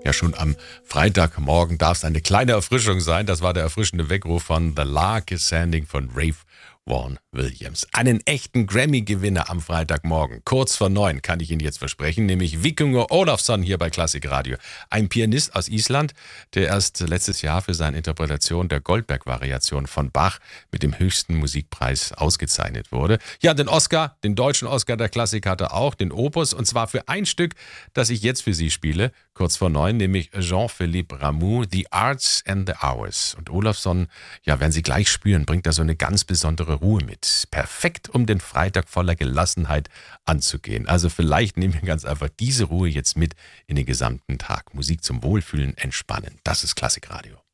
Ja, schon am Freitagmorgen darf es eine kleine Erfrischung sein. Das war der erfrischende Weckruf von The Lark is Sending von Ralph Vaughan Williams. Einen echten Grammy-Gewinner am Freitagmorgen. Kurz vor 9 kann ich Ihnen jetzt versprechen, nämlich Víkingur Ólafsson hier bei Klassik Radio. Ein Pianist aus Island, der erst letztes Jahr für seine Interpretation der Goldberg-Variation von Bach mit dem höchsten Musikpreis ausgezeichnet wurde. Ja, den Oscar, den deutschen Oscar der Klassik hat er auch, den Opus, und zwar für ein Stück, das ich jetzt für Sie spiele, kurz vor 9, nämlich Jean-Philippe Rameau, The Arts and the Hours. Und Ólafsson, ja, werden Sie gleich spüren, bringt da so eine ganz besondere Ruhe mit. Perfekt, um den Freitag voller Gelassenheit anzugehen. Also vielleicht nehmen wir ganz einfach diese Ruhe jetzt mit in den gesamten Tag. Musik zum Wohlfühlen, Entspannen. Das ist Klassik Radio.